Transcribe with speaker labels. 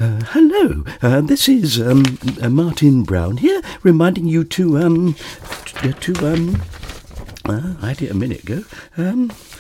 Speaker 1: Hello, this is Martin Brown here, reminding you to I had it a minute ago.